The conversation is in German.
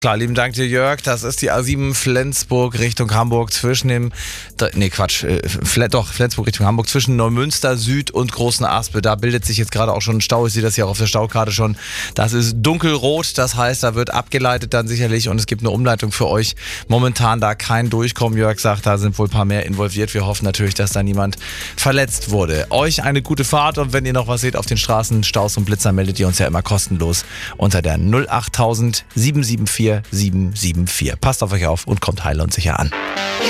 Klar, lieben Dank dir, Jörg. Das ist die A7 Flensburg Richtung Hamburg zwischen dem, Flensburg Richtung Hamburg zwischen Neumünster Süd und Großen Aspe. Da bildet sich jetzt gerade auch schon ein Stau. Ich sehe das hier auch auf der Staukarte schon. Das ist dunkelrot, das heißt, da wird abgeleitet dann sicherlich und es gibt eine Umleitung für euch. Momentan da kein Durchkommen. Jörg sagt, da sind wohl ein paar mehr involviert. Wir hoffen natürlich, dass da niemand verletzt wurde. Euch eine gute Fahrt und wenn ihr noch was seht auf den Straßen, Staus und Blitzer, meldet ihr uns ja immer kostenlos unter der 08000 774 774. Passt auf euch auf und kommt heil und sicher an.